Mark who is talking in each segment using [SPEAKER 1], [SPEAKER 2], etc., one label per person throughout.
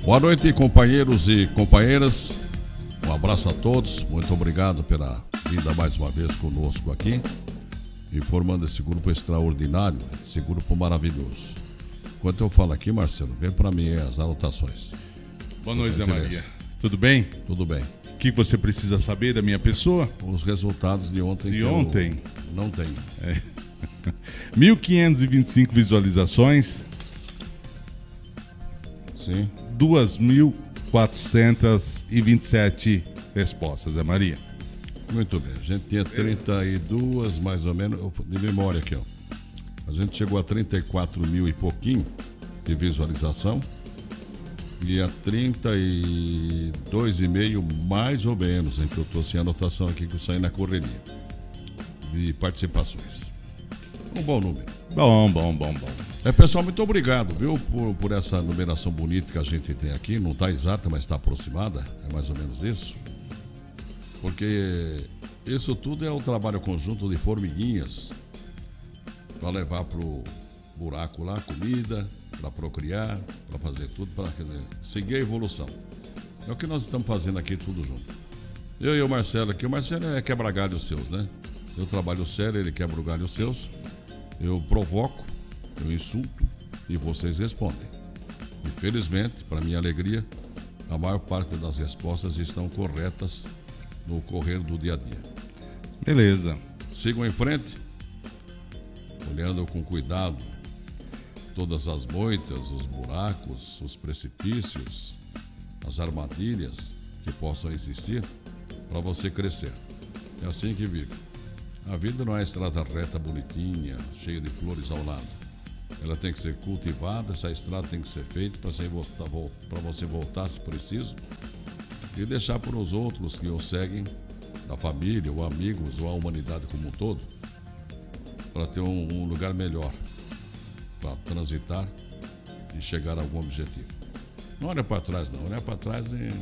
[SPEAKER 1] Boa noite, companheiros e companheiras. Um abraço a todos. Muito obrigado pela vinda mais uma vez conosco aqui, informando esse grupo extraordinário, esse grupo maravilhoso. Enquanto eu falo aqui, Marcelo, vem para mim as anotações.
[SPEAKER 2] Boa noite, Zé Maria. Tudo bem?
[SPEAKER 1] Tudo bem.
[SPEAKER 2] O que você precisa saber da minha pessoa?
[SPEAKER 1] Os resultados de ontem.
[SPEAKER 2] De ontem?
[SPEAKER 1] Não tenho.
[SPEAKER 2] 1.525 visualizações.
[SPEAKER 1] Sim.
[SPEAKER 2] 2.427 respostas, Zé Maria.
[SPEAKER 1] Muito bem. A gente tinha 32, mais ou menos, de memória aqui, ó. A gente chegou a 34 mil e pouquinho de visualização. E a 32,5 mais ou menos, em que eu estou sem anotação aqui, que eu saí na correria de participações. Um bom número.
[SPEAKER 2] Bom.
[SPEAKER 1] Pessoal, muito obrigado, viu, por essa numeração bonita que a gente tem aqui. Não está exata, mas está aproximada. É mais ou menos isso. Porque isso tudo é um trabalho conjunto de formiguinhas para levar pro buraco lá, comida, para procriar, para fazer tudo, para seguir a evolução. É o que nós estamos fazendo aqui tudo junto. Eu e o Marcelo aqui. O Marcelo é quebra galhos seus, né? Eu trabalho sério, ele quebra o galho seus. Eu provoco, eu insulto e vocês respondem. Infelizmente, para minha alegria, a maior parte das respostas estão corretas no correr do dia a dia.
[SPEAKER 2] Beleza.
[SPEAKER 1] Sigam em frente, olhando com cuidado todas as moitas, os buracos, os precipícios, as armadilhas que possam existir para você crescer. É assim que vive. A vida não é estrada reta, bonitinha, cheia de flores ao lado. Ela tem que ser cultivada, essa estrada tem que ser feita para você voltar se preciso e deixar para os outros que o seguem, da família, ou amigos, ou a humanidade como um todo, para ter um lugar melhor para transitar e chegar a algum objetivo. Não olha para trás, não. Olha para trás e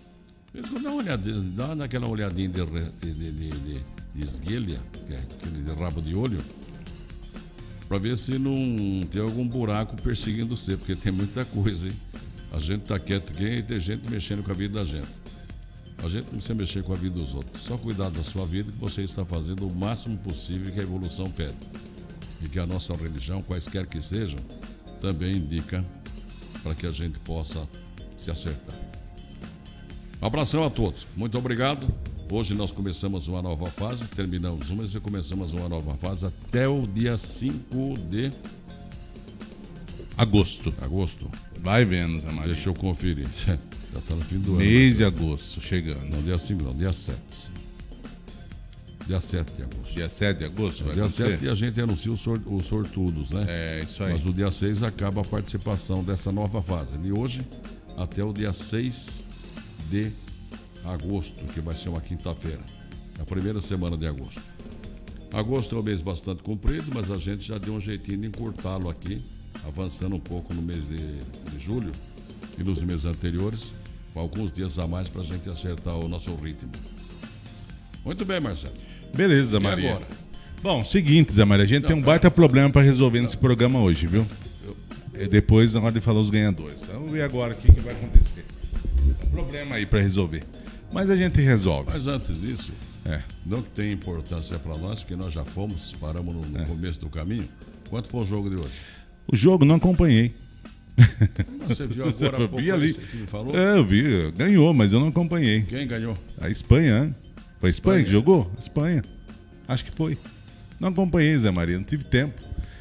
[SPEAKER 1] dá aquela olhadinha de esguelha, que é aquele de rabo de olho, para ver se não tem algum buraco perseguindo você, porque tem muita coisa, hein? A gente tá quieto aqui e tem gente mexendo com a vida da gente. A gente não precisa mexer com a vida dos outros. Só cuidar da sua vida, que você está fazendo o máximo possível que a evolução pede. E que a nossa religião, quaisquer que sejam, também indica para que a gente possa se acertar. Um abração a todos. Muito obrigado. Hoje nós começamos uma nova fase, terminamos uma e começamos uma nova fase até o dia 5 de
[SPEAKER 2] agosto. Vai vendo, Zé Maria.
[SPEAKER 1] Deixa eu conferir. Já está no fim do ano.
[SPEAKER 2] Mês de agosto, chegando.
[SPEAKER 1] Não, dia 5 não, dia 7. Dia 7 de agosto.
[SPEAKER 2] Dia 7 de agosto?
[SPEAKER 1] Dia 7 a gente anuncia os sortudos, né?
[SPEAKER 2] É, isso aí.
[SPEAKER 1] Mas no dia 6 acaba a participação dessa nova fase. De hoje até o dia 6 de agosto, que vai ser uma quinta-feira. A primeira semana de agosto. Agosto é um mês bastante comprido, mas a gente já deu um jeitinho de encurtá-lo aqui, avançando um pouco no mês de julho e nos meses anteriores, com alguns dias a mais para a gente acertar o nosso ritmo. Muito bem, Marcelo.
[SPEAKER 2] Beleza, Maria. Agora? Bom, seguinte, Zé Maria, a gente tem um baita problema para resolver nesse programa hoje, viu? Depois, na hora de falar os ganhadores. Vamos ver agora o que vai acontecer. Tem um problema aí para resolver. Mas a gente resolve.
[SPEAKER 1] Mas antes disso, não tem importância para nós, porque nós já paramos no começo do caminho. Quanto foi o jogo de hoje?
[SPEAKER 2] O jogo não acompanhei.
[SPEAKER 1] Você viu agora há pouco
[SPEAKER 2] ali.
[SPEAKER 1] Que me falou?
[SPEAKER 2] Eu vi, ganhou, mas eu não acompanhei.
[SPEAKER 1] Quem ganhou?
[SPEAKER 2] A Espanha, né? Foi a Espanha que jogou? Espanha. Acho que foi. Não acompanhei, Zé Maria, não tive tempo.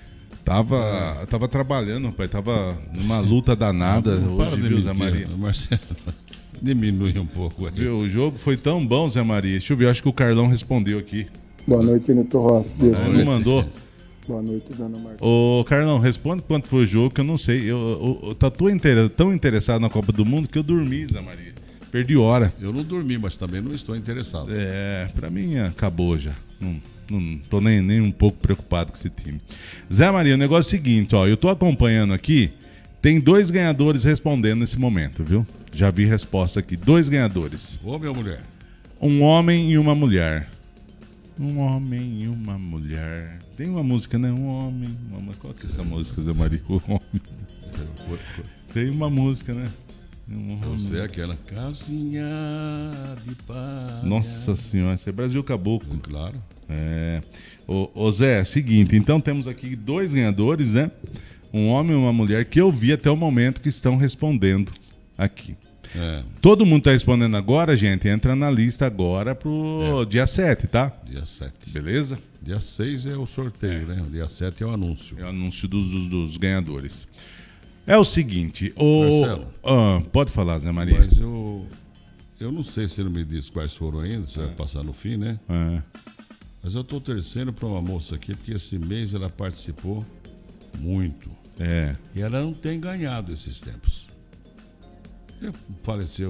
[SPEAKER 2] Tava trabalhando, rapaz, tava numa luta danada hoje, viu, Zé Maria?
[SPEAKER 1] Marcelo, diminui um pouco aí.
[SPEAKER 2] O jogo foi tão bom, Zé Maria. Deixa eu ver, acho que o Carlão respondeu aqui.
[SPEAKER 3] Boa noite, Neto Rossi. Deus
[SPEAKER 2] não mandou.
[SPEAKER 3] Boa noite, dona Marta.
[SPEAKER 2] Ô, Carlão, responde quanto foi o jogo, que eu não sei. Eu tô tão interessado na Copa do Mundo que eu dormi, Zé Maria. Perdi hora.
[SPEAKER 1] Eu não dormi, mas também não estou interessado.
[SPEAKER 2] Pra mim acabou já. Não tô nem um pouco preocupado com esse time. Zé Maria, o negócio é o seguinte, ó. Eu tô acompanhando aqui. Tem 2 ganhadores respondendo nesse momento, viu? Já vi resposta aqui. 2 ganhadores.
[SPEAKER 1] Homem ou mulher?
[SPEAKER 2] Um homem e uma mulher. Um homem e uma mulher. Tem uma música, né? Um homem, uma mulher. Qual que é essa música, Zé Maria? O homem. Tem uma música, né?
[SPEAKER 1] Eu sei aquela casinha de palha.
[SPEAKER 2] Nossa senhora, esse é Brasil Caboclo.
[SPEAKER 1] Claro.
[SPEAKER 2] Ô Zé, é o seguinte, então temos aqui 2 ganhadores, né? Um homem e uma mulher que eu vi até o momento que estão respondendo aqui. Todo mundo tá respondendo agora, gente. Entra na lista agora pro dia 7, tá?
[SPEAKER 1] Dia 7.
[SPEAKER 2] Beleza?
[SPEAKER 1] Dia 6 é o sorteio, né? Dia 7 é o anúncio.
[SPEAKER 2] É o anúncio dos ganhadores. É o seguinte,
[SPEAKER 1] Marcelo.
[SPEAKER 2] Pode falar, Zé Maria.
[SPEAKER 1] Mas eu não sei se ele me disse quais foram ainda, se vai passar no fim, né? Mas eu tô torcendo para uma moça aqui, porque esse mês ela participou muito. E ela não tem ganhado esses tempos. Faleceu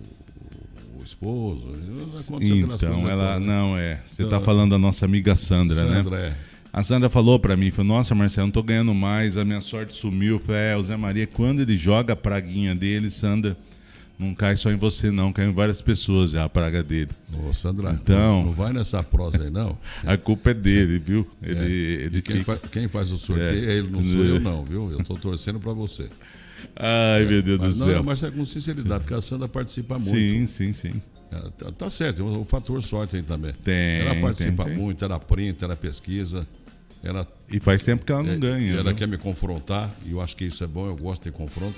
[SPEAKER 1] o esposo,
[SPEAKER 2] então ela não é. Você tá falando da nossa amiga Sandra, né?
[SPEAKER 1] Sandra,
[SPEAKER 2] A Sandra falou pra mim, falou, nossa, Marcelo, não tô ganhando mais, a minha sorte sumiu. Eu falei, o Zé Maria, quando ele joga a praguinha dele, Sandra, não cai só em você não, cai em várias pessoas já a praga dele.
[SPEAKER 1] Ô, Sandra,
[SPEAKER 2] então,
[SPEAKER 1] não vai nessa prosa aí, não.
[SPEAKER 2] A culpa é dele, viu?
[SPEAKER 1] Quem faz o sorteio é ele, não sou eu não, viu? Eu tô torcendo pra você.
[SPEAKER 2] Ai, meu Deus do céu.
[SPEAKER 1] Mas é com sinceridade, porque a Sandra participa muito.
[SPEAKER 2] Sim.
[SPEAKER 1] Tá certo, o fator sorte aí também.
[SPEAKER 2] Ela
[SPEAKER 1] participa muito, ela printa, ela pesquisa.
[SPEAKER 2] E faz tempo que ela não ganha.
[SPEAKER 1] Ela quer me confrontar, e eu acho que isso é bom, eu gosto de confronto.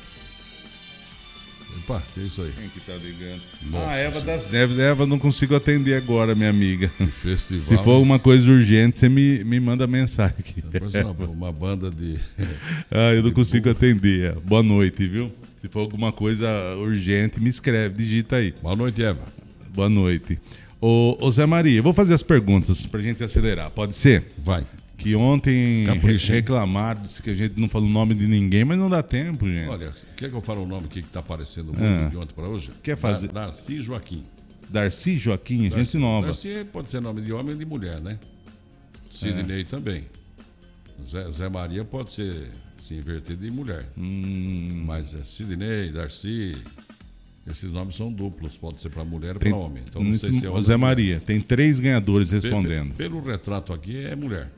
[SPEAKER 1] Opa, que é isso aí?
[SPEAKER 2] Quem que tá ligando?
[SPEAKER 1] Nossa,
[SPEAKER 2] Eva das Neves. Eva, não consigo atender agora, minha amiga.
[SPEAKER 1] Festival,
[SPEAKER 2] se for alguma coisa urgente, você me manda mensagem aqui.
[SPEAKER 1] Uma banda de...
[SPEAKER 2] eu não consigo atender. Boa noite, viu? Se for alguma coisa urgente, me escreve, digita aí.
[SPEAKER 1] Boa noite, Eva.
[SPEAKER 2] Boa noite. Ô Zé Maria, eu vou fazer as perguntas pra gente acelerar, pode ser?
[SPEAKER 1] Vai.
[SPEAKER 2] Que ontem reclamaram, disse que a gente não falou o nome de ninguém, mas não dá tempo, gente.
[SPEAKER 1] Olha, quer que eu fale o nome aqui que tá aparecendo muito de ontem para hoje?
[SPEAKER 2] Quer fazer?
[SPEAKER 1] Darcy Joaquim.
[SPEAKER 2] Darcy Joaquim, gente nova.
[SPEAKER 1] Darcy pode ser nome de homem ou de mulher, né? Sidney também. Zé Maria pode ser se inverter de mulher. Mas é Sidney, Darcy. Esses nomes são duplos, pode ser para mulher ou para homem. Então não sei se é homem.
[SPEAKER 2] Zé Maria, tem 3 ganhadores respondendo.
[SPEAKER 1] Pelo retrato aqui é mulher.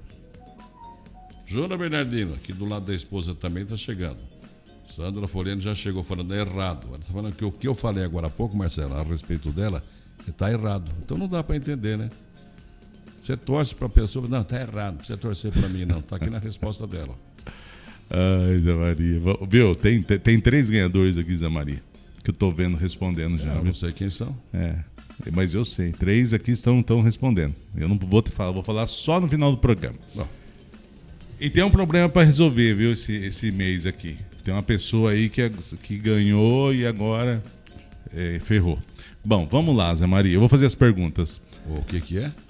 [SPEAKER 1] Joana Bernardino, aqui do lado da esposa também está chegando. Sandra Folhano já chegou falando errado. Ela está falando que o que eu falei agora há pouco, Marcelo, a respeito dela, está errado. Então não dá para entender, né? Você torce para a pessoa, não, está errado, não precisa torcer para mim, não. Está aqui na resposta dela.
[SPEAKER 2] Ai, Zé Maria. Viu, tem 3 ganhadores aqui, Zé Maria, que eu estou vendo respondendo já.
[SPEAKER 1] Eu não sei quem são.
[SPEAKER 2] Mas eu sei. 3 aqui estão respondendo. Eu não vou te falar, vou falar só no final do programa.
[SPEAKER 1] Bom.
[SPEAKER 2] E tem um problema para resolver, viu, esse mês aqui. Tem uma pessoa aí que ganhou e agora ferrou. Bom, vamos lá, Zé Maria. Eu vou fazer as perguntas.
[SPEAKER 1] O que é?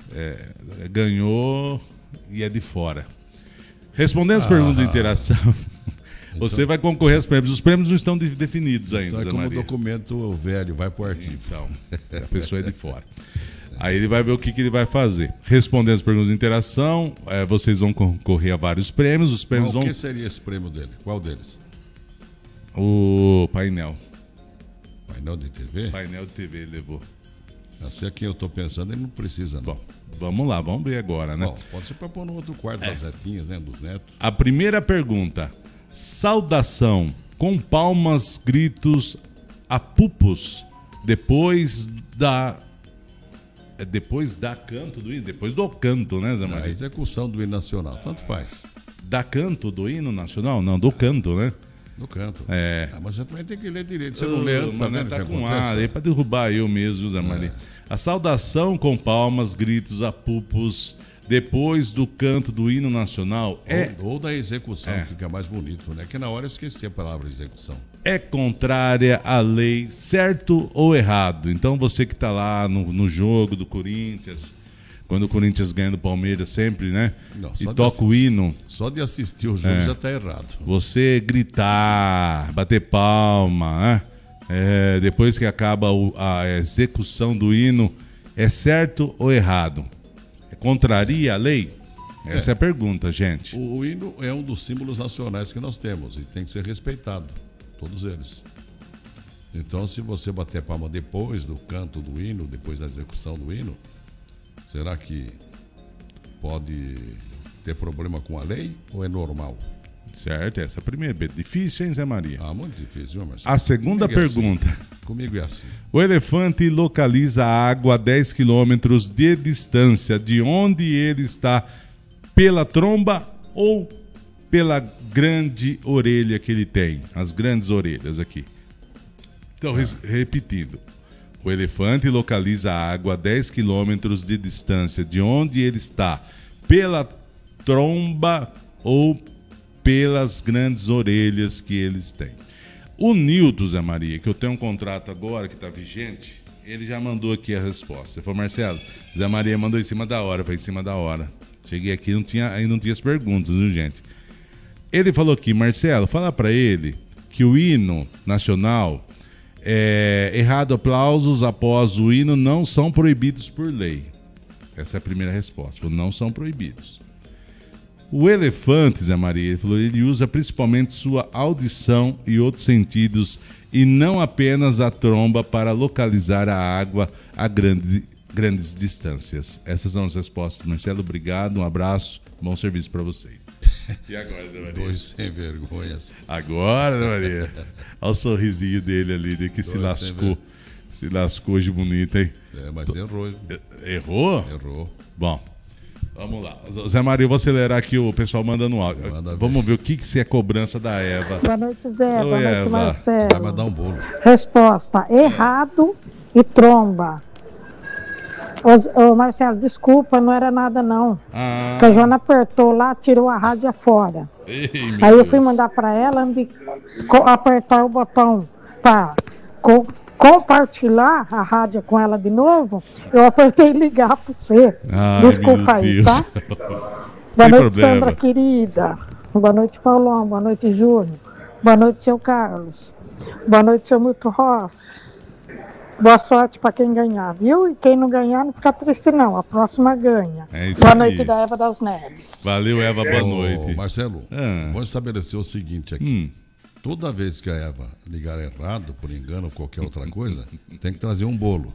[SPEAKER 2] Ganhou e é de fora. Respondendo as perguntas de interação, você vai concorrer aos prêmios. Os prêmios não estão definidos ainda,
[SPEAKER 1] Então
[SPEAKER 2] Zé
[SPEAKER 1] como
[SPEAKER 2] Maria.
[SPEAKER 1] documento velho, vai pro arquivo.
[SPEAKER 2] Então, a pessoa é de fora. Aí ele vai ver o que ele vai fazer. Respondendo as perguntas de interação, vocês vão concorrer a vários prêmios. Os prêmios
[SPEAKER 1] O que seria esse prêmio dele? Qual deles?
[SPEAKER 2] O painel.
[SPEAKER 1] Painel de TV?
[SPEAKER 2] Painel de TV ele levou.
[SPEAKER 1] Assim é quem eu tô pensando, ele não precisa, não.
[SPEAKER 2] Bom, vamos lá, vamos ver agora, né?
[SPEAKER 1] Bom, pode ser para pôr no outro quarto das netinhas, né? Dos netos.
[SPEAKER 2] A primeira pergunta. Saudação com palmas, gritos, apupos, depois da canto do hino, depois do canto, né, Zé Maria?
[SPEAKER 1] A execução do hino nacional, tanto faz.
[SPEAKER 2] Da canto do hino nacional? Não, do canto, né?
[SPEAKER 1] Do canto.
[SPEAKER 2] É.
[SPEAKER 1] Mas você também tem que ler direito. Você não lê antes,
[SPEAKER 2] mas
[SPEAKER 1] tá
[SPEAKER 2] tá com
[SPEAKER 1] acontece?
[SPEAKER 2] aí pra derrubar eu mesmo, Zé Maria. A saudação com palmas, gritos, apupos, depois do canto do hino nacional
[SPEAKER 1] ou da execução, que fica mais bonito, né? Que na hora eu esqueci a palavra execução.
[SPEAKER 2] É contrária à lei, certo ou errado? Então você que tá lá no jogo do Corinthians, quando o Corinthians ganha do Palmeiras sempre, né?
[SPEAKER 1] Não,
[SPEAKER 2] e toca o hino.
[SPEAKER 1] Só de assistir o jogo já tá errado.
[SPEAKER 2] Você gritar, bater palma, né? Depois que acaba a execução do hino, é certo ou errado? Contraria a lei? Essa é a pergunta, gente.
[SPEAKER 1] O hino é um dos símbolos nacionais que nós temos e tem que ser respeitado, todos eles. Então, se você bater palma depois do canto do hino, depois da execução do hino, será que pode ter problema com a lei ou é normal?
[SPEAKER 2] Certo, essa é a primeira. Difícil, hein, Zé Maria?
[SPEAKER 1] Muito difícil, Marcelo.
[SPEAKER 2] A segunda pergunta.
[SPEAKER 1] Comigo é assim.
[SPEAKER 2] O elefante localiza a água a 10 quilômetros de distância de onde ele está, pela tromba ou pela grande orelha que ele tem? As grandes orelhas aqui. Então, repetindo. O elefante localiza a água a 10 quilômetros de distância de onde ele está, pela tromba ou pelas grandes orelhas que eles têm. O Nilton, Zé Maria, que eu tenho um contrato agora que está vigente, ele já mandou aqui a resposta. Ele falou, Marcelo, Zé Maria mandou em cima da hora. Foi em cima da hora. Cheguei aqui ainda não tinha as perguntas, viu, gente? Ele falou aqui, Marcelo, fala para ele que o hino nacional, errado aplausos após o hino, não são proibidos por lei. Essa é a primeira resposta. Não são proibidos. O elefante, Zé Maria, ele falou, ele usa principalmente sua audição e outros sentidos e não apenas a tromba para localizar a água a grandes distâncias. Essas são as respostas, Marcelo. Obrigado, um abraço, bom serviço para vocês. E agora, Zé Maria?
[SPEAKER 1] Dois sem vergonhas.
[SPEAKER 2] Agora, Zé Maria. Olha o sorrisinho dele ali, de que se lascou. Se lascou de bonito, hein?
[SPEAKER 1] Mas errou.
[SPEAKER 2] Errou?
[SPEAKER 1] Errou.
[SPEAKER 2] Bom, vamos lá. Zé Maria, eu vou acelerar aqui o pessoal mandando áudio. Vamos ver o que é cobrança da Eva.
[SPEAKER 4] Boa noite, Zé. Boa noite, Marcelo.
[SPEAKER 1] Vai mandar um bolo.
[SPEAKER 4] Resposta: errado e tromba. Ô, Marcelo, desculpa, não era nada não. Porque a Joana apertou lá, tirou a rádio fora. Aí eu fui mandar para ela apertar o botão para compartilhar a rádio com ela de novo. Eu apertei ligar para você. Desculpa aí, tá? Boa noite, Sandra querida. Boa noite, Paulão. Boa noite, Júnior. Boa noite, seu Carlos. Boa noite, seu Milton Rossi. Boa sorte para quem ganhar, viu? E quem não ganhar, não fica triste não. A próxima ganha. Boa noite da Eva das Neves.
[SPEAKER 2] Valeu, Eva. Boa noite.
[SPEAKER 1] Marcelo, vou estabelecer o seguinte aqui. Toda vez que a Eva ligar errado, por engano ou qualquer outra coisa, tem que trazer um bolo.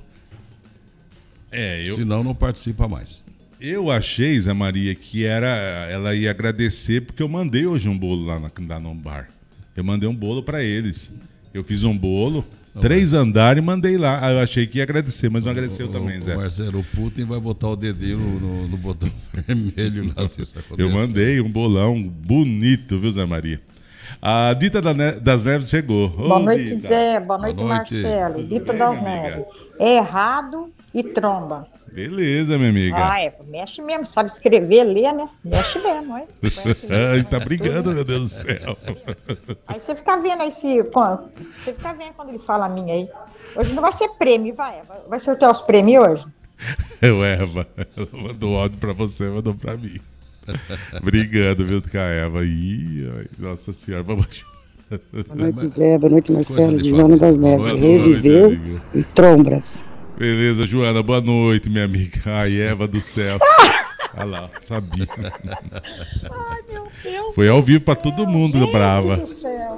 [SPEAKER 1] Senão não participa mais.
[SPEAKER 2] Eu achei, Zé Maria, que ela ia agradecer porque eu mandei hoje um bolo lá no bar. Eu mandei um bolo para eles. Eu fiz um bolo, 3 andares e mandei lá. Eu achei que ia agradecer, mas não agradeceu também, Zé.
[SPEAKER 1] Marcelo, o Putin vai botar o dedinho no botão vermelho lá, se isso acontecer.
[SPEAKER 2] Eu mandei um bolão bonito, viu, Zé Maria? A Dita das Neves chegou.
[SPEAKER 5] Boa noite, Dita. Zé. Boa noite, Marcelo. Dita das Neves. Errado e tromba.
[SPEAKER 2] Beleza, minha amiga.
[SPEAKER 5] Mexe mesmo. Sabe escrever, ler, né? Mexe mesmo, hein?
[SPEAKER 2] Tá brigando, meu Deus do céu.
[SPEAKER 5] Aí você fica vendo aí você fica vendo quando ele fala a minha aí. Hoje não vai ser prêmio, vai sortear os prêmios hoje?
[SPEAKER 2] Eva, ela mandou áudio pra você, mandou pra mim. Obrigado, viu, com a Eva. Nossa senhora, vamos.
[SPEAKER 6] Boa noite, Zé. Boa noite, Marcelo. De Joana das Neves. Reviveu e trombras.
[SPEAKER 2] Beleza, Joana. Boa noite, minha amiga. Ai, Eva do céu. Olha lá, sabia.
[SPEAKER 7] Ai, meu Deus.
[SPEAKER 2] Foi ao vivo pra todo mundo,
[SPEAKER 7] gente
[SPEAKER 2] brava.
[SPEAKER 7] Do céu.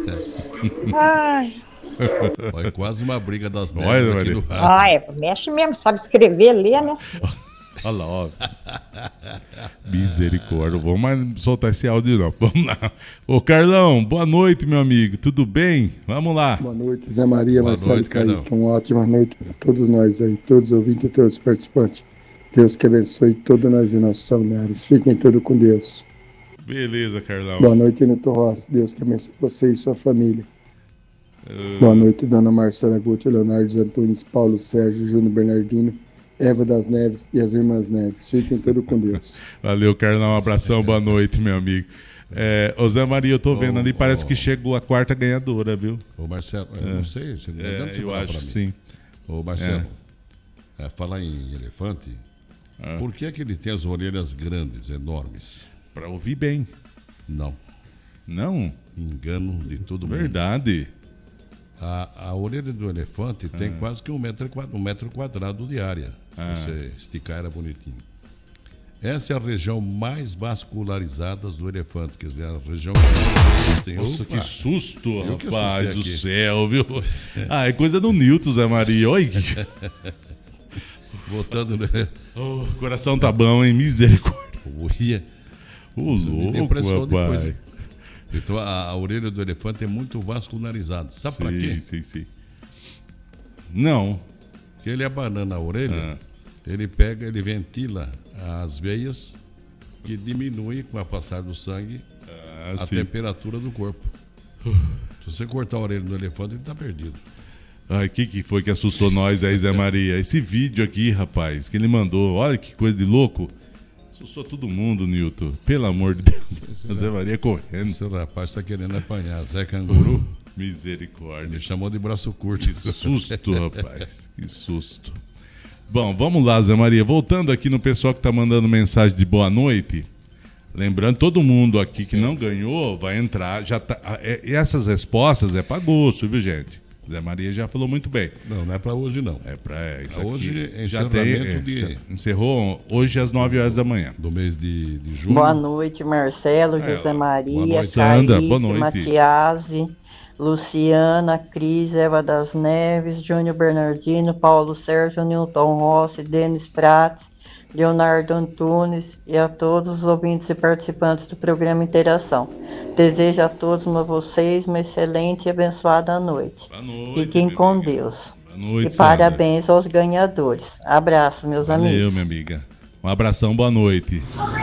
[SPEAKER 7] Ai.
[SPEAKER 1] Foi quase uma briga das neves aqui no
[SPEAKER 5] rádio. Mexe mesmo, sabe escrever, ler, né?
[SPEAKER 2] Olha lá, ó. Misericórdia. Vamos mais soltar esse áudio, não. Vamos lá. Ô, Carlão, boa noite, meu amigo. Tudo bem? Vamos lá.
[SPEAKER 3] Boa noite, Zé Maria, Marcelo e Kaique. Uma ótima noite para todos nós aí, todos os ouvintes e todos os participantes. Deus que abençoe todos nós e nossos familiares. Fiquem todos com Deus.
[SPEAKER 2] Beleza, Carlão.
[SPEAKER 3] Boa noite, Nito Rossi. Deus que abençoe você e sua família. Boa noite, Dona Marcela Guti, Leonardo Antunes, Paulo Sérgio, Júnior Bernardino, Eva das Neves e as Irmãs Neves. Fiquem todos com Deus.
[SPEAKER 2] Valeu, Carlão. Um abração, boa noite, meu amigo. Ô Zé Maria, eu tô vendo ali, parece que chegou a 4ª ganhadora, viu?
[SPEAKER 1] Ô Marcelo, eu não sei, você não
[SPEAKER 2] eu acho que sim.
[SPEAKER 1] Ô Marcelo, falar em elefante, por que ele tem as orelhas grandes, enormes?
[SPEAKER 2] Pra ouvir bem.
[SPEAKER 1] Não.
[SPEAKER 2] Não?
[SPEAKER 1] Engano de todo mundo.
[SPEAKER 2] Verdade.
[SPEAKER 1] A orelha do elefante tem quase que um metro quadrado de área. Você esticar ela bonitinho. Essa é a região mais vascularizada do elefante, quer dizer, a região que tem.
[SPEAKER 2] Nossa, que susto, rapaz do céu, viu? É coisa do Nilton, Zé Maria. Oi.
[SPEAKER 1] Voltando, né?
[SPEAKER 2] O coração tá bom, hein? Misericórdia.
[SPEAKER 1] Louco,
[SPEAKER 2] rapaz.
[SPEAKER 1] Então a orelha do elefante é muito vascularizada. Sabe para quê?
[SPEAKER 2] Sim. Não.
[SPEAKER 1] Porque ele abanando a orelha, ele ventila as veias que diminuem com a passar do sangue a temperatura do corpo. Se você cortar a orelha do elefante, ele tá perdido.
[SPEAKER 2] Ai, que foi que assustou nós aí, Zé Maria? Esse vídeo aqui, rapaz, que ele mandou, olha que coisa de louco. Assustou todo mundo, Nilton. Pelo amor de Deus. Zé Maria correndo.
[SPEAKER 1] Esse rapaz tá querendo apanhar. Zé Canguru.
[SPEAKER 2] Misericórdia.
[SPEAKER 1] Me chamou de braço curto.
[SPEAKER 2] Que susto, rapaz. Que susto. Bom, vamos lá, Zé Maria. Voltando aqui no pessoal que tá mandando mensagem de boa noite. Lembrando, todo mundo aqui que não ganhou vai entrar. Já tá, essas respostas é para gosto, viu, gente? Zé Maria já falou muito bem.
[SPEAKER 1] Não é para hoje, não.
[SPEAKER 2] É para isso
[SPEAKER 1] hoje
[SPEAKER 2] aqui. Já tem, encerrou hoje às 9 horas da manhã.
[SPEAKER 1] Do mês de julho.
[SPEAKER 8] Boa noite, Marcelo, José Maria,
[SPEAKER 2] boa noite, Sandra, boa noite.
[SPEAKER 8] Matiasi, Luciana, Cris, Eva das Neves, Júnior Bernardino, Paulo Sérgio, Nilton Rossi, Denis Prates, Leonardo Antunes e a todos os ouvintes e participantes do programa Interação. Desejo a todos vocês uma excelente e abençoada noite.
[SPEAKER 2] Boa noite.
[SPEAKER 8] Fiquem com Deus.
[SPEAKER 2] Boa noite,
[SPEAKER 8] e parabéns Sandra. Aos ganhadores. Abraço, meus amigos.
[SPEAKER 2] Valeu, minha amiga. Um abração, boa noite.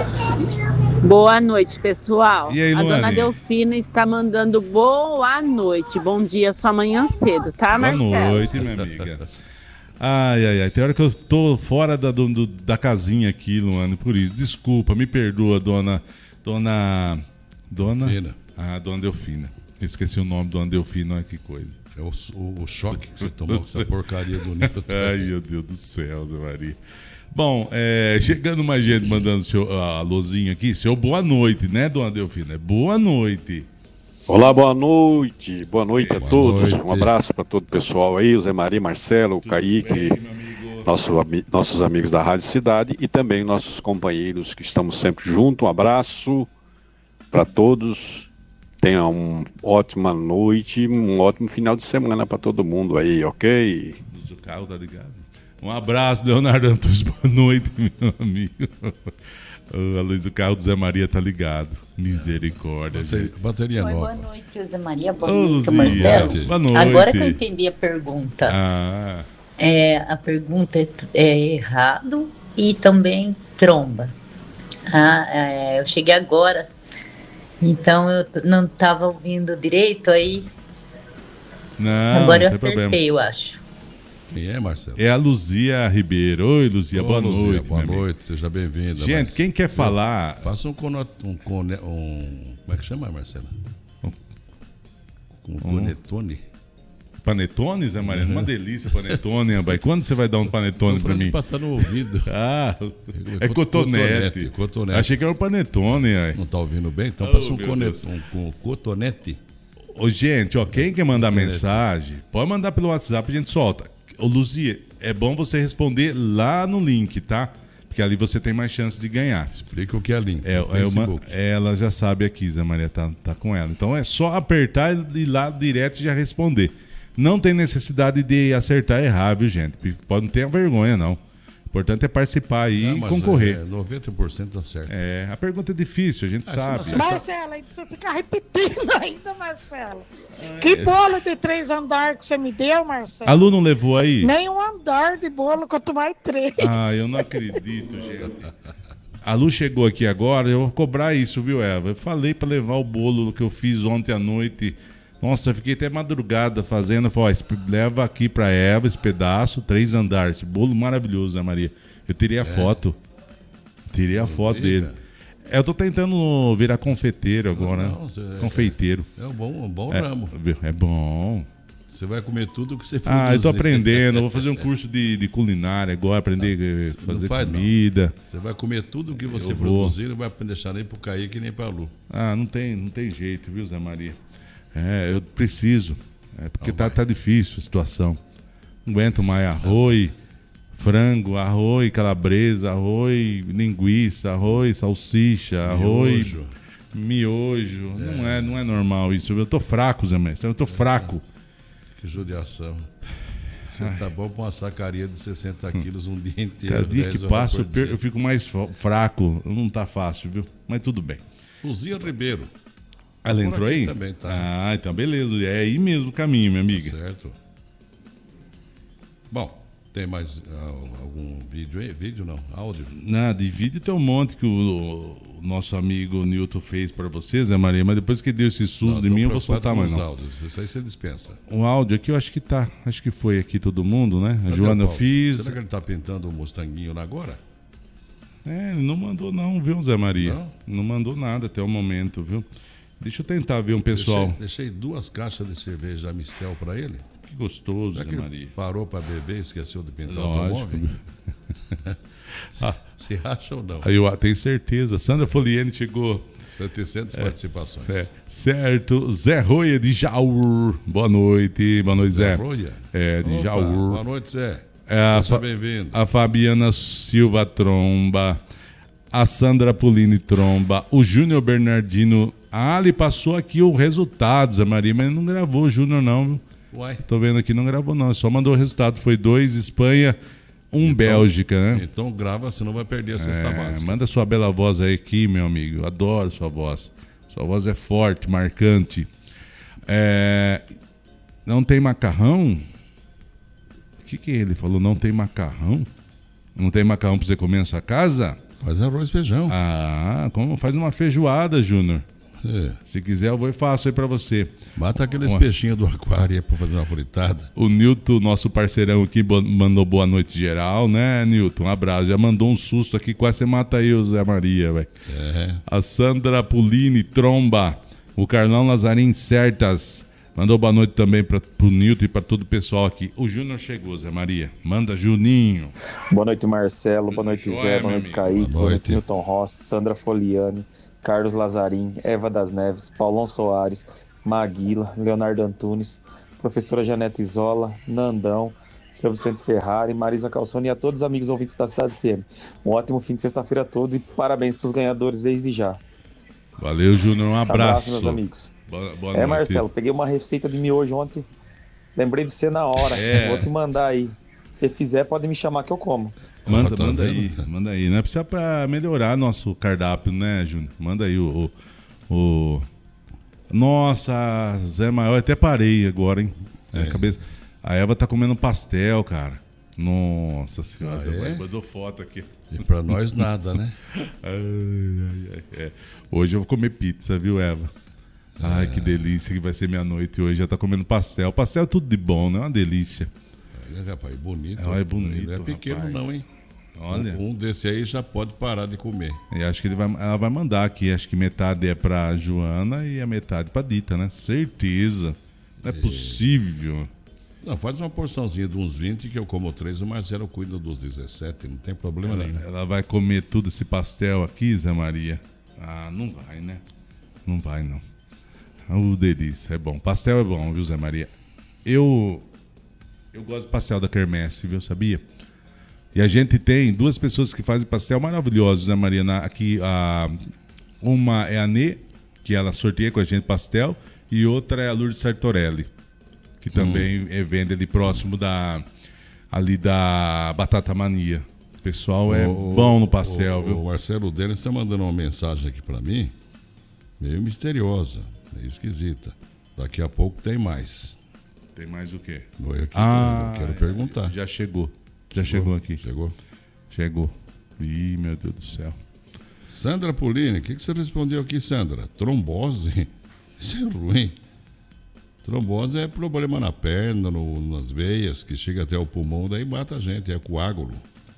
[SPEAKER 9] Boa noite, pessoal.
[SPEAKER 2] E aí,
[SPEAKER 9] a
[SPEAKER 2] Luane?
[SPEAKER 9] dona Delfina está mandando boa noite. Bom dia, só amanhã cedo, tá, Marcelo?
[SPEAKER 2] Boa noite, minha amiga. Ai. Tem hora que eu tô fora da casinha aqui, Luane, por isso. Desculpa, me perdoa, dona...
[SPEAKER 1] Delfina.
[SPEAKER 2] Dona Delfina. Esqueci o nome, dona Delfina, olha que coisa.
[SPEAKER 1] É o choque que você tomou com essa porcaria do Nilton.
[SPEAKER 2] Ai, meu Deus do céu, Zé Maria. Bom, chegando mais gente mandando seu alôzinho aqui. Seu boa noite, né, dona Delfina? Boa noite.
[SPEAKER 10] Olá, boa noite. Boa noite a todos. Um abraço para todo o pessoal aí, o Zé Maria, Marcelo, o Kaique, nossos amigos da Rádio Cidade e também nossos companheiros que estamos sempre juntos. Um abraço para todos. Tenha uma ótima noite, um ótimo final de semana para todo mundo aí, ok?
[SPEAKER 2] O carro tá ligado. Um abraço, Leonardo Antunes. Boa noite, meu amigo. A luz do carro do Zé Maria tá ligado. Misericórdia.
[SPEAKER 1] Bateria nova.
[SPEAKER 11] Boa noite, Zé Maria. Boa noite,
[SPEAKER 2] Luzia.
[SPEAKER 11] Marcelo.
[SPEAKER 2] Boa noite.
[SPEAKER 11] Agora que eu entendi a pergunta. A pergunta é errado e também tromba. Eu cheguei agora, então eu não estava ouvindo direito aí.
[SPEAKER 2] Não,
[SPEAKER 11] agora eu
[SPEAKER 2] não
[SPEAKER 11] acertei,
[SPEAKER 2] problema.
[SPEAKER 11] eu acho.
[SPEAKER 1] Quem é, Marcelo?
[SPEAKER 2] É a Luzia Ribeiro. Oi, Luzia, boa noite.
[SPEAKER 1] Boa noite, seja bem-vinda.
[SPEAKER 2] Gente, quem quer falar...
[SPEAKER 1] Passa como é que chama, Marcelo? Um panetone.
[SPEAKER 2] Panetone, Zé Maria? Uma delícia, panetone, rapaz. Quando você vai dar um panetone pra mim?
[SPEAKER 1] Passar no ouvido.
[SPEAKER 2] É cotonete. Achei que era um panetone. Aí.
[SPEAKER 1] Não tá ouvindo bem? Então passa um cotonete.
[SPEAKER 2] Ô, gente, quem quer mandar mensagem, pode mandar pelo WhatsApp, a gente solta. Ô, Luzia, é bom você responder lá no link, tá? Porque ali você tem mais chance de ganhar.
[SPEAKER 1] Explica o que é link.
[SPEAKER 2] Ela já sabe aqui, Zé Maria tá com ela. Então é só apertar e ir lá direto e já responder. Não tem necessidade de acertar e errar, viu, gente? Pode não ter vergonha, não. O importante é participar aí e concorrer.
[SPEAKER 1] 90% tá certo.
[SPEAKER 2] A pergunta é difícil, a gente sabe.
[SPEAKER 7] Marcelo, aí você fica repetindo ainda, Marcelo. Que bolo de 3 andares que você me deu, Marcelo?
[SPEAKER 2] A Lu não levou aí?
[SPEAKER 7] Nem um andar de bolo, quanto mais 3.
[SPEAKER 2] Eu não acredito, gente. A Lu chegou aqui agora, eu vou cobrar isso, viu, Eva? Eu falei pra levar o bolo que eu fiz ontem à noite. Nossa, eu fiquei até madrugada fazendo. Falei, leva aqui pra Eva esse pedaço, 3 andares. Esse bolo maravilhoso, Zé Maria. Eu teria a foto. Teria a foto dele. Eu tô tentando virar confeiteiro agora, né? Confeiteiro.
[SPEAKER 1] É um bom ramo.
[SPEAKER 2] É bom.
[SPEAKER 1] Você vai comer tudo que você produzir.
[SPEAKER 2] Eu tô aprendendo. Eu vou fazer um curso de culinária agora, aprender a fazer comida.
[SPEAKER 1] Não. Você vai comer tudo que você produzir, não vai deixar nem pro Kaique nem pra Lu.
[SPEAKER 2] Não tem jeito, viu, Zé Maria? Eu preciso. Porque tá difícil a situação. Não aguento mais arroz, frango, arroz, calabresa, arroz, linguiça, arroz, salsicha, arroz, miojo. Não é normal isso. Eu tô fraco, Zé Mestre. Eu tô fraco.
[SPEAKER 1] Que judiação. Você tá bom pra uma sacaria de 60 quilos um dia inteiro.
[SPEAKER 2] Cada dia que passa eu fico mais fraco. Não tá fácil, viu? Mas tudo bem.
[SPEAKER 1] Luzia Ribeiro.
[SPEAKER 2] Ela entrou aí?
[SPEAKER 1] Também, tá.
[SPEAKER 2] Ah, então beleza. É aí mesmo o caminho, minha amiga.
[SPEAKER 1] Tá certo. Bom, tem mais algum vídeo aí? Vídeo não, áudio?
[SPEAKER 2] Nada, de vídeo tem um monte que o nosso amigo Newton fez pra vocês, Zé Maria, mas depois que deu esse susto de mim, eu vou soltar mais não.
[SPEAKER 1] Áudios. Isso aí você dispensa.
[SPEAKER 2] O áudio aqui eu acho que tá. Acho que foi aqui todo mundo, né? A Joana eu fiz.
[SPEAKER 1] Será que ele tá pintando o Mustanguinho agora?
[SPEAKER 2] Ele não mandou não, viu, Zé Maria? Não mandou nada até o momento, viu? Deixa eu tentar ver um pessoal.
[SPEAKER 1] Deixei 2 caixas de cerveja Mistel pra ele.
[SPEAKER 2] Que gostoso,
[SPEAKER 1] Zé Maria. Parou pra beber e esqueceu de pintar o automóvel? Se acha ou não?
[SPEAKER 2] Aí eu tenho certeza. Sandra Foliene chegou.
[SPEAKER 1] 700 participações.
[SPEAKER 2] Certo. Zé Roia de Jaur. Boa noite. Boa noite, Zé.
[SPEAKER 1] Roia?
[SPEAKER 2] De Jaur.
[SPEAKER 1] Boa noite, Zé.
[SPEAKER 2] Seja
[SPEAKER 1] bem-vindo.
[SPEAKER 2] A Fabiana Silva Tromba. A Sandra Pulini Tromba. O Júnior Bernardino. Ele passou aqui o resultado, Zé Maria, mas não gravou o Júnior não, viu?
[SPEAKER 1] Uai.
[SPEAKER 2] Tô vendo aqui, não gravou não. Só mandou o resultado. Foi 2 Espanha, 1 Bélgica, né?
[SPEAKER 1] Então grava, senão vai perder a cesta básica.
[SPEAKER 2] Manda sua bela voz aí aqui, meu amigo. Eu adoro sua voz. Sua voz é forte, marcante. Não tem macarrão? O que ele falou? Não tem macarrão? Não tem macarrão pra você comer na sua casa?
[SPEAKER 1] Faz arroz e feijão.
[SPEAKER 2] Como faz uma feijoada, Júnior. Se quiser, eu vou e faço aí pra você.
[SPEAKER 1] Mata aqueles peixinhos do aquário aí pra fazer uma fritada.
[SPEAKER 2] O Nilton, nosso parceirão aqui, mandou boa noite geral, né, Nilton? Um abraço. Já mandou um susto aqui, quase você mata aí o Zé Maria, velho. A Sandra Pulini Tromba. O Carlão Lazarim Certas. Mandou boa noite também pro Nilton e pra todo o pessoal aqui. O Júnior chegou, Zé Maria. Manda, Juninho.
[SPEAKER 12] Boa noite, Marcelo. Boa noite, Zé. Boa noite, Kaique. Boa noite, Newton Rossi, Sandra Foliani, Carlos Lazarim, Eva das Neves, Paulão Soares, Maguila, Leonardo Antunes, professora Janete Isola, Nandão, seu Vicente Ferrari, Marisa Calçoni e a todos os amigos ouvintes da Cidade FM. Um ótimo fim de sexta-feira a todos e parabéns para os ganhadores desde já.
[SPEAKER 2] Valeu, Júnior. Um abraço.
[SPEAKER 12] Meus amigos.
[SPEAKER 2] Boa noite.
[SPEAKER 12] Marcelo, peguei uma receita de miojo ontem, lembrei de você na hora. Vou te mandar aí. Se fizer, pode me chamar que eu como.
[SPEAKER 2] Manda aí. Não é precisa pra melhorar nosso cardápio, né, Júnior? Manda aí o... Nossa, Zé Maior, até parei agora, hein? Cabeça. A Eva tá comendo pastel, cara. Nossa senhora, Zé Maior mandou foto aqui.
[SPEAKER 1] E pra nós nada, né?
[SPEAKER 2] Hoje eu vou comer pizza, viu, Eva? Ai, que delícia que vai ser minha noite hoje. Já tá comendo pastel. Pastel é tudo de bom, né? É uma delícia.
[SPEAKER 1] Rapaz, bonito.
[SPEAKER 2] É bonito.
[SPEAKER 1] Não é pequeno, rapaz. Não, hein?
[SPEAKER 2] Olha.
[SPEAKER 1] Um desse aí já pode parar de comer.
[SPEAKER 2] E acho que ela vai mandar aqui. Acho que metade é pra Joana e a metade pra Dita, né? Certeza. Não é possível.
[SPEAKER 1] Não, faz uma porçãozinha de uns 20 que eu como 3. O Marcelo cuida dos 17. Não tem problema nenhum.
[SPEAKER 2] Ela vai comer tudo esse pastel aqui, Zé Maria? Não vai, né? Não vai, não. Delícia. É bom. Pastel é bom, viu, Zé Maria? Eu gosto de pastel da Quermesse, viu? Sabia? E a gente tem 2 pessoas que fazem pastel maravilhosos, né, Maria? Aqui, uma é a Nê, que ela sorteia com a gente pastel, e outra é a Lourdes Sartorelli, que também vende ali próximo da Batata Mania. O pessoal é bom no pastel, viu?
[SPEAKER 1] O Marcelo Denis está mandando uma mensagem aqui para mim, meio misteriosa, meio esquisita. Daqui a pouco tem mais.
[SPEAKER 2] Tem mais o quê?
[SPEAKER 1] Eu quero perguntar.
[SPEAKER 2] Já chegou. Já chegou aqui.
[SPEAKER 1] Chegou.
[SPEAKER 2] Ih, meu Deus do céu.
[SPEAKER 1] Sandra Pulini, o que você respondeu aqui, Sandra? Trombose? Isso é ruim. Trombose é problema na perna, nas veias, que chega até o pulmão, daí mata a gente, é coágulo.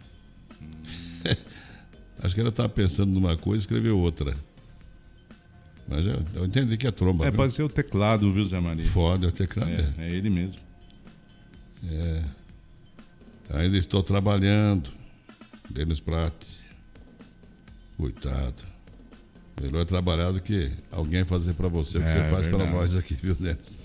[SPEAKER 1] Acho que ela estava pensando numa coisa e escreveu outra. Mas eu entendi que é tromba.
[SPEAKER 2] Pode ser o teclado, viu, Zé Maria?
[SPEAKER 1] Foda, é o teclado.
[SPEAKER 2] É ele mesmo.
[SPEAKER 1] Ainda estou trabalhando. Denis Prates. Coitado. Melhor trabalhar do que alguém fazer para você o que você faz para nós aqui, viu, Denis?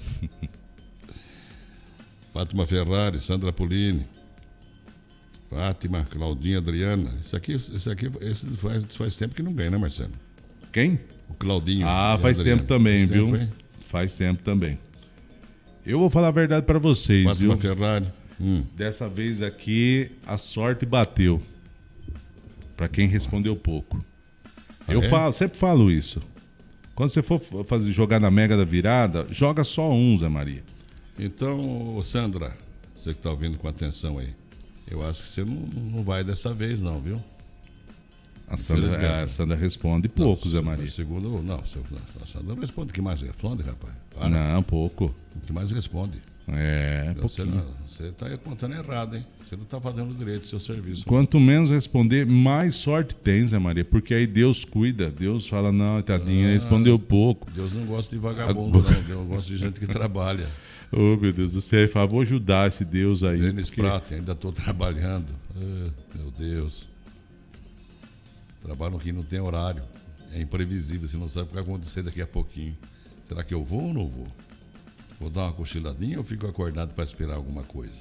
[SPEAKER 1] Fátima Ferrari, Sandra Pulini. Fátima, Claudinha, Adriana. Esse faz tempo que não ganha, né, Marcelo?
[SPEAKER 2] Quem?
[SPEAKER 1] O Claudinho.
[SPEAKER 2] Faz tempo também, viu? Faz tempo também. Eu vou falar a verdade pra vocês,
[SPEAKER 1] Fátima
[SPEAKER 2] viu?
[SPEAKER 1] Ferrari.
[SPEAKER 2] Dessa vez aqui, a sorte bateu. Pra quem respondeu pouco. Eu sempre falo isso. Quando você for jogar na Mega da Virada, joga só um, Zé Maria.
[SPEAKER 1] Então, Sandra, você que está ouvindo com atenção aí, eu acho que você não vai dessa vez não, viu?
[SPEAKER 2] A Sandra responde pouco, Zé Maria.
[SPEAKER 1] A Sandra não responde. O que mais responde, rapaz?
[SPEAKER 2] Não, pouco.
[SPEAKER 1] O que mais responde? Você está contando errado, hein? Você não está fazendo direito do seu serviço.
[SPEAKER 2] Quanto menos responder, mais sorte tem, Zé Maria. Porque aí Deus cuida. Deus fala, não, tadinha, respondeu pouco.
[SPEAKER 1] Deus não gosta de vagabundo, não. Deus gosta de gente que trabalha.
[SPEAKER 2] Oh, meu Deus do céu. Vou ajudar esse Deus aí.
[SPEAKER 1] Denis Prata, ainda estou trabalhando. Meu Deus. Trabalho que não tem horário. É imprevisível. Você não sabe o que vai acontecer daqui a pouquinho. Será que eu vou ou não vou? Vou dar uma cochiladinha ou fico acordado para esperar alguma coisa?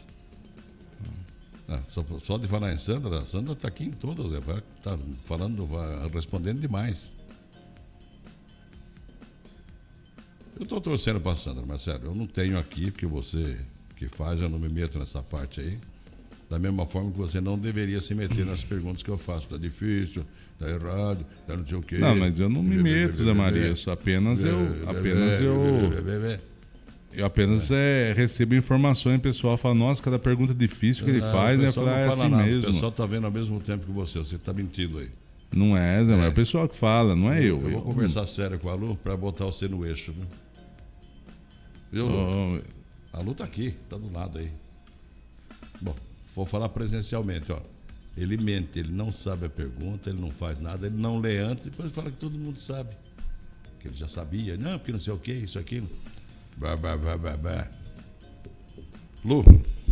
[SPEAKER 1] Só de falar em Sandra, a Sandra está aqui em todas. Está respondendo demais. Eu estou torcendo para a Sandra, Marcelo. Eu não tenho aqui, porque você que faz, eu não me meto nessa parte aí. Da mesma forma que você não deveria se meter nas perguntas que eu faço. Está difícil, está errado, está não sei o quê.
[SPEAKER 2] Não, mas eu não me meto, Zé Maria. Eu apenas recebo informações, o pessoal fala, nossa, cada pergunta difícil que ele faz, né?
[SPEAKER 1] Fala, é assim nada, mesmo. O pessoal está vendo ao mesmo tempo que você está mentindo aí.
[SPEAKER 2] Não é, Zé, é o pessoal que fala, não é eu.
[SPEAKER 1] Eu vou conversar sério com a Lu para botar você no eixo, viu? Lu? A Lu está aqui, está do lado aí. Bom, vou falar presencialmente, ó. Ele mente, ele não sabe a pergunta, ele não faz nada, ele não lê antes, depois fala que todo mundo sabe. Que ele já sabia, não, porque não sei o que, isso, aquilo. Lu,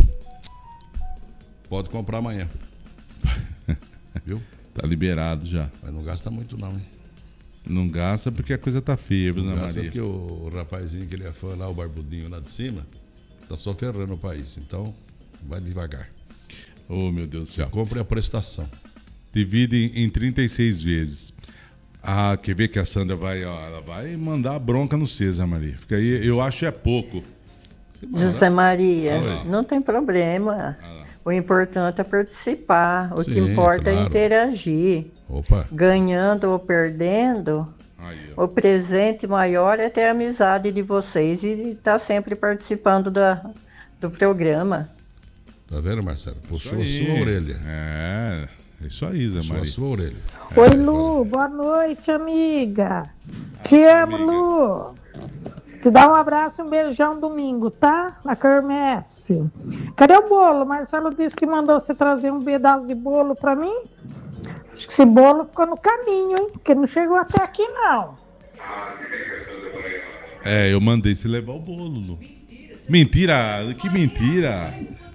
[SPEAKER 1] pode comprar amanhã. Viu?
[SPEAKER 2] Tá liberado já.
[SPEAKER 1] Mas não gasta muito não, hein?
[SPEAKER 2] Não gasta porque a coisa tá feia, viu, Ana Maria?
[SPEAKER 1] Gasta porque o rapazinho que ele é fã lá, o barbudinho lá de cima, tá só ferrando o país. Então, vai devagar.
[SPEAKER 2] Oh, meu Deus do céu.
[SPEAKER 1] Compre a prestação.
[SPEAKER 2] Divide em 36 vezes. Ah, quer ver que a Sandra ela vai mandar bronca no César, Maria. Porque aí eu acho é pouco.
[SPEAKER 8] José Maria, não tem problema. O importante é participar. O que importa é interagir.
[SPEAKER 1] Opa.
[SPEAKER 8] Ganhando ou perdendo, o presente maior é ter a amizade de vocês e estar sempre participando do programa.
[SPEAKER 1] Tá vendo, Marcelo? Puxou a sua orelha.
[SPEAKER 2] É isso aí, Zé Maria.
[SPEAKER 1] Puxou a sua orelha.
[SPEAKER 4] Oi, Lu. Boa noite, amiga. Te amo, amiga. Lu. Te dá um abraço e um beijão domingo, tá? Na quermesse. Cadê o bolo? Marcelo disse que mandou você trazer um pedaço de bolo pra mim. Acho que esse bolo ficou no caminho, hein? Porque não chegou até aqui, não.
[SPEAKER 2] Eu mandei você levar o bolo, Lu. Mentira! Que mentira!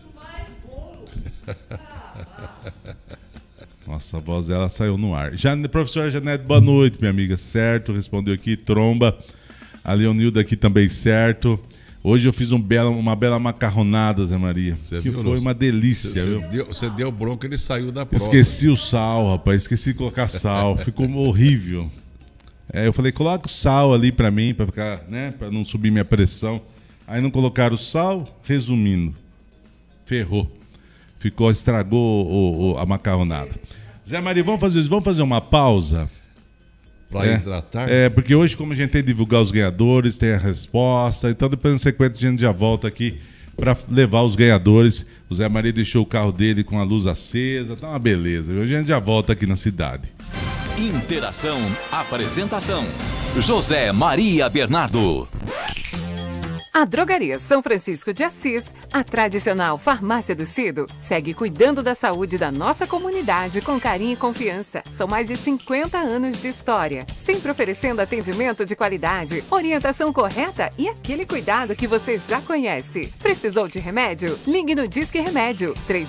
[SPEAKER 2] Nossa, a voz dela saiu no ar. Professora Janete, boa noite, minha amiga. Certo, respondeu aqui, tromba. A Leonilda aqui também, certo. Hoje eu fiz uma bela macarronada, Zé Maria. Que foi uma delícia.
[SPEAKER 1] Você deu bronca, ele saiu da prova.
[SPEAKER 2] Esqueci o sal, rapaz. Esqueci de colocar sal. Ficou horrível. Eu falei, coloca o sal ali pra mim, pra ficar, né? Pra não subir minha pressão. Aí não colocaram o sal, resumindo. Ferrou. Estragou a macarronada. Zé Maria, vamos fazer uma pausa?
[SPEAKER 1] Para hidratar?
[SPEAKER 2] Porque hoje, como a gente tem que divulgar os ganhadores, tem a resposta, então depois na sequência a gente já volta aqui para levar os ganhadores. O Zé Maria deixou o carro dele com a luz acesa, tá uma beleza. Hoje a gente já volta aqui na cidade.
[SPEAKER 13] Interação, apresentação, José Maria Bernardo.
[SPEAKER 14] A Drogaria São Francisco de Assis, a tradicional farmácia do Cido, segue cuidando da saúde da nossa comunidade com carinho e confiança. São mais de 50 anos de história, sempre oferecendo atendimento de qualidade, orientação correta e aquele cuidado que você já conhece. Precisou de remédio? Ligue no Disque Remédio,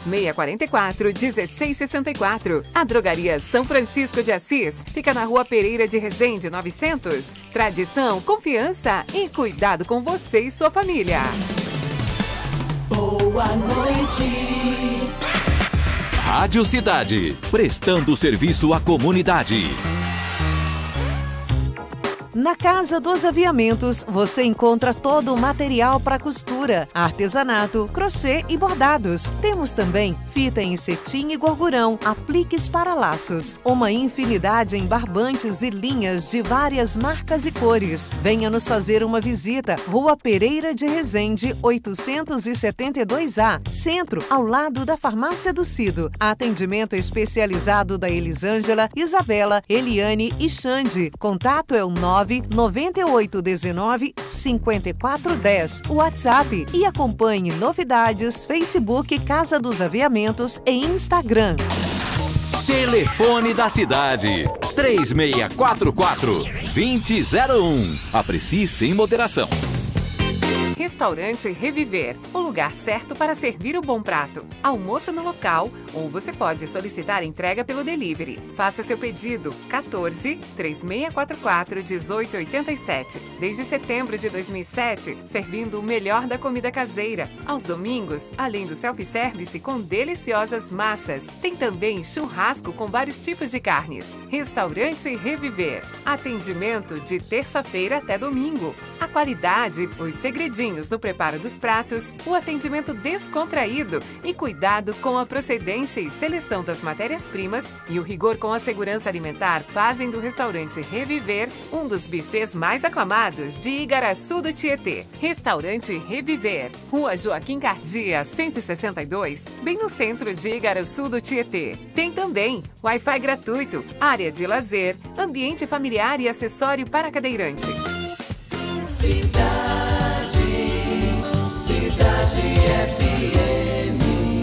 [SPEAKER 14] 3644-1664. A Drogaria São Francisco de Assis fica na Rua Pereira de Resende, 900. Tradição, confiança e cuidado com você e sua família.
[SPEAKER 13] Boa noite. Rádio Cidade, prestando serviço à comunidade.
[SPEAKER 15] Na Casa dos Aviamentos, você encontra todo o material para costura, artesanato, crochê e bordados. Temos também fita em cetim e gorgurão, apliques para laços, uma infinidade em barbantes e linhas de várias marcas e cores. Venha nos fazer uma visita. Rua Pereira de Resende, 872A, Centro, ao lado da Farmácia do Cido. Atendimento especializado da Elisângela, Isabela, Eliane e Xande. Contato é o 99819-5410. WhatsApp e acompanhe novidades, Facebook Casa dos Aviamentos e Instagram.
[SPEAKER 13] Telefone da cidade 3644-2001. Aprecie sem moderação.
[SPEAKER 14] Restaurante Reviver, o lugar certo para servir o bom prato. Almoço no local ou você pode solicitar entrega pelo delivery. Faça seu pedido 14-3644-1887. Desde setembro de 2007, servindo o melhor da comida caseira. Aos domingos, além do self-service com deliciosas massas, tem também churrasco com vários tipos de carnes. Restaurante Reviver. Atendimento de terça-feira até domingo. A qualidade, os segredinhos no preparo dos pratos, o atendimento descontraído e cuidado com a procedência e seleção das matérias-primas e o rigor com a segurança alimentar fazem do restaurante Reviver um dos bufês mais aclamados de Igaraçu do Tietê. Restaurante Reviver, Rua Joaquim Cardia, 162, bem no centro de Igaraçu do Tietê. Tem também Wi-Fi gratuito, área de lazer, ambiente familiar e acessório para cadeirante.
[SPEAKER 15] Cidade FM.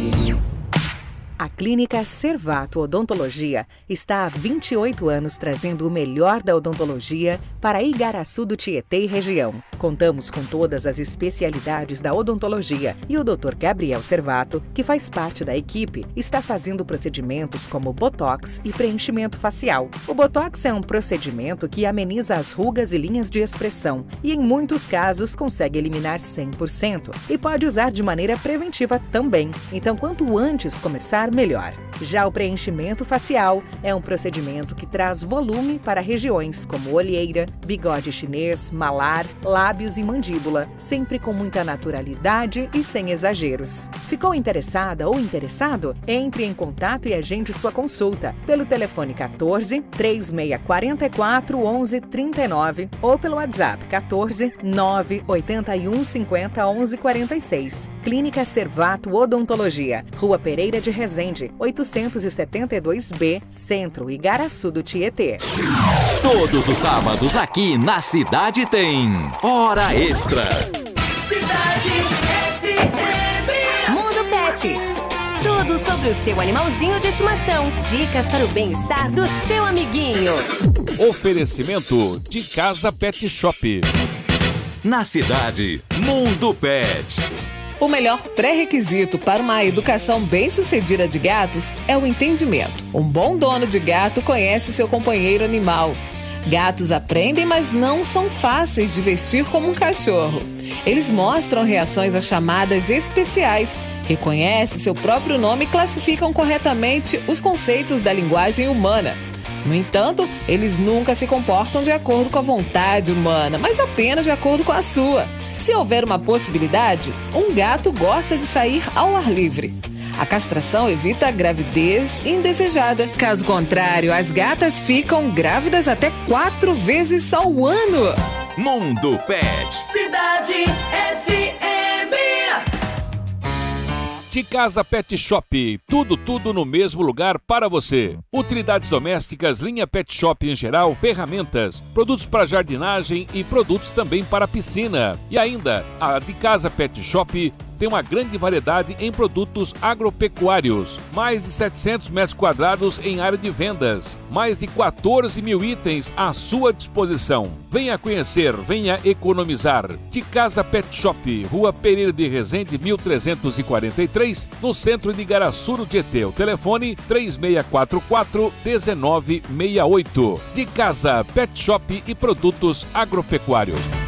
[SPEAKER 15] A Clínica Servato Odontologia está há 28 anos trazendo o melhor da odontologia para Igaraçu do Tietê e região. Contamos com todas as especialidades da odontologia e o Dr. Gabriel Servato, que faz parte da equipe, está fazendo procedimentos como botox e preenchimento facial. O botox é um procedimento que ameniza as rugas e linhas de expressão e, em muitos casos, consegue eliminar 100% e pode usar de maneira preventiva também. Então, quanto antes começar, melhor. Já o preenchimento facial é um procedimento que traz volume para regiões como olheira, bigode chinês, malar, lábios e mandíbula, sempre com muita naturalidade e sem exageros. Ficou interessada ou interessado? Entre em contato e agende sua consulta pelo telefone 14 3644 1139 ou pelo WhatsApp 14 981 50 1146. Clínica Servato Odontologia, Rua Pereira de Resende, 872B, Centro, Igaraçu do Tietê.
[SPEAKER 13] Todos os sábados aqui na Cidade tem Hora Extra.
[SPEAKER 16] Cidade FM. Mundo Pet. Tudo sobre o seu animalzinho de estimação. Dicas para o bem-estar do seu amiguinho.
[SPEAKER 17] Oferecimento de Casa Pet Shop.
[SPEAKER 13] Na cidade, Mundo Pet.
[SPEAKER 18] O melhor pré-requisito para uma educação bem-sucedida de gatos é o entendimento. Um bom dono de gato conhece seu companheiro animal. Gatos aprendem, mas não são fáceis de vestir como um cachorro. Eles mostram reações a chamadas especiais, reconhecem seu próprio nome e classificam corretamente os conceitos da linguagem humana. No entanto, eles nunca se comportam de acordo com a vontade humana, mas apenas de acordo com a sua. Se houver uma possibilidade, um gato gosta de sair ao ar livre. A castração evita a gravidez indesejada. Caso contrário, as gatas ficam grávidas até 4 vezes ao ano.
[SPEAKER 13] Mundo Pet.
[SPEAKER 16] Cidade FM.
[SPEAKER 17] De Casa Pet Shop, tudo no mesmo lugar para você. Utilidades domésticas, linha Pet Shop em geral, ferramentas, produtos para jardinagem e produtos também para piscina. E ainda, a De Casa Pet Shop tem uma grande variedade em produtos agropecuários. Mais de 700 metros quadrados em área de vendas. Mais de 14 mil itens à sua disposição. Venha conhecer, venha economizar. De Casa Pet Shop, Rua Pereira de Resende, 1343, no centro de Igaraçu do Tietê. O telefone 3644-1968. De Casa Pet Shop e produtos agropecuários.